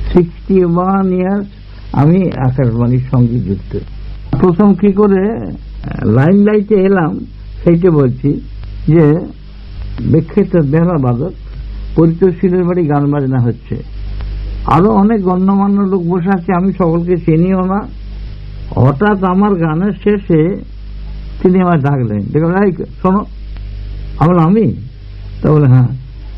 61 years আমি আকাশবাণীর সঙ্গে যুক্ত। প্রথম কি করে লাইমলাইটে এলাম সেইটা বলছি যে বিখ্যাত বেহালা বাদক পরিতোষীলের বাড়ি গান বাজনা হচ্ছে, আরো অনেক গণ্যমান্য লোক বসে আছে, আমি সকলকে চিনিও না। হঠাৎ আমার গানের শেষে তিনি আমার ডাকলেন, দেখলেন এই শোনো। আমি তা বলে হ্যাঁ।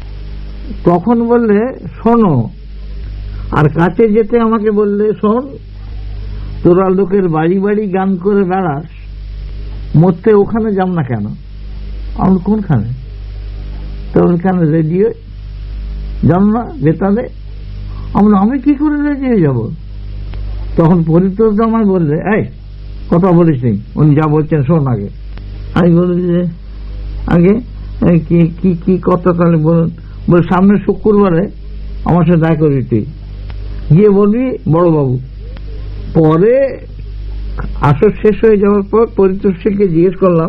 তখন বললে শোনো, আর কাছে যেতে আমাকে বললে শোন, তোরা লোকের বাড়ি বাড়ি গান করে বেড়াস, মরতে ওখানে যাম না কেন? আমি কোনখানে? তোর কেন রেডিও যাম না বেতালে? আমি কি করে রেডিও যাব? তখন পরিতোষ আমায় বললে এই কথা বলিস নি, উনি যা বলছেন শোন আগে। আমি বলি যে আগে কি কথা তাহলে বলুন। বলে সামনে শুক্রবারে আমার সাথে দেখা করবি, তুই গিয়ে বলবি বড়বাবু। পরে আসর শেষ হয়ে যাওয়ার পর পরিতোষকে জিজ্ঞেস করলাম,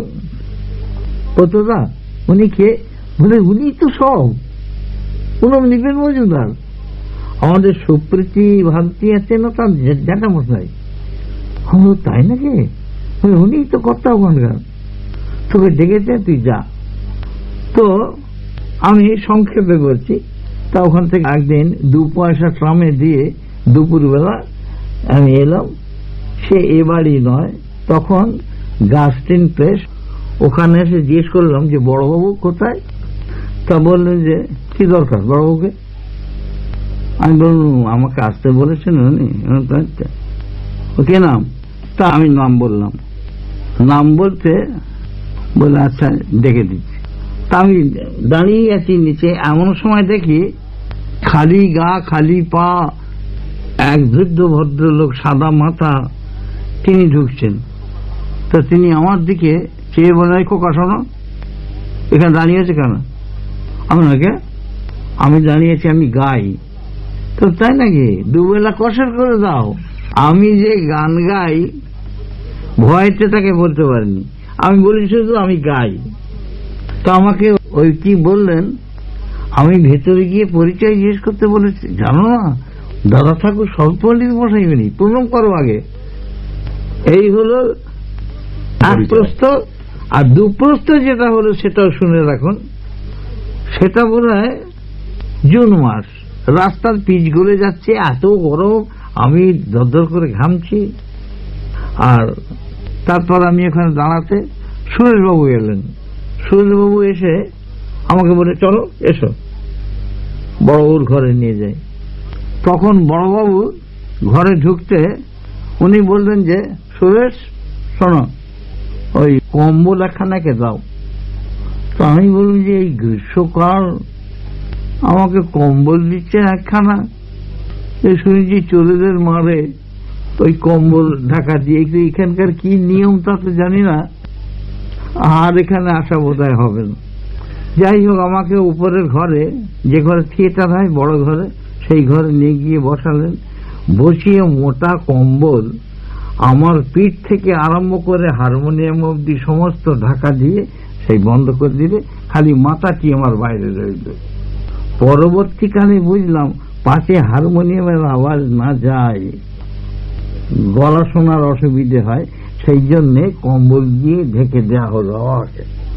পতদা উনি কে? বলে উনি তো সব, উনি নিবেন মজুমদার, আমাদের সুপ্রীতি ভারতী আছে না, তার জ্যাঠামশাই। তাই নাকি? উনি তো কর্তা ওখানকার, তোকে ডেকেছে, তুই যা। তো আমি সংক্ষেপে বলছি, তা ওখান থেকে একদিন 2 পয়সা ট্রামে দিয়ে দুপুরবেলা আমি এলাম। সে এ বাড়ি নয়, তখন গাস্টিন প্লেস। ওখানে এসে জিজ্ঞেস করলাম যে বড়বাবু কোথায়? তা বললেন যে কি দরকার বড়বাবুকে? আমি বললাম আমাকে আসতে বলেছেন উনি। কে নাম? তা আমি নাম বললাম। নাম বলতে বলে আচ্ছা ডেকে দিচ্ছি। তা আমি দাঁড়িয়ে আছি নিচে, এমন সময় দেখি খালি গা খালি পা এক বৃদ্ধ ভদ্রলোক, সাদা মাথা, তিনি ঢুকছেন। তো তিনি আমার দিকে চেয়ে বলে, খোকা শোনো, এখানে দাঁড়িয়ে আছে কেন? আমি দাঁড়িয়েছি, আমি গাই। তো তাই নাকি? দুবেলা কষার করে দাও। আমি যে গান গাই ভয়তে তাকে বলতে পারিনি, আমি বলি শুধু আমি গাই। তো আমাকে ওই কি বললেন, আমি ভেতরে গিয়ে পরিচয় জিজ্ঞেস করতে বলেছি। জানো না, দাদা ঠাকুর স্বল্পলিত বসাইবেনি, প্রণাম করো আগে। এই হলো এক প্রশ্ন। আর 2 প্রশ্ন যেটা হলো সেটাও শুনে রাখুন। সেটা বোধ হয় জুন মাস, রাস্তার পিচ গলে যাচ্ছে, এত গরম, আমি দরদর করে ঘামছি। আর তারপর আমি ওখানে দাঁড়াতে সুরেশবাবু এলেন। সুরেশবাবু এসে আমাকে বলে চলো এসো বড়বাবুর ঘরে নিয়ে যাই। তখন বড়বাবু ঘরে ঢুকতে উনি বললেন যে সুরেশ শোনো, ওই কম্বল একখানাকে দাও। তো আমি বললাম যে এই গ্রীষ্মকাল আমাকে কম্বল দিচ্ছে একখানা, শুনেছি চোরেদের মারে, ওই কম্বল ঢাকা দিয়ে। এখানকার কি নিয়ম তা তো জানি না, আর এখানে আসা বোধহয় হবে না। যাই হোক, আমাকে উপরের ঘরে, যে ঘরে থিয়েটার হয় বড় ঘরে, সেই ঘরে নিয়ে গিয়ে বসালেন। বসিয়ে মোটা কম্বল আমার পিঠ থেকে আরম্ভ করে হারমোনিয়াম অব্দি সমস্ত ঢাকা দিয়ে সেই বন্ধ করে দিলে, খালি মাথাটি আমার বাইরে রইল। পরবর্তীকালে বুঝলাম পাশে হারমোনিয়ামের আওয়াজ না যায়, গলা শোনার অসুবিধে হয়, সেই জন্যে কম্বল দিয়ে ঢেকে দেওয়া হলো আমাকে।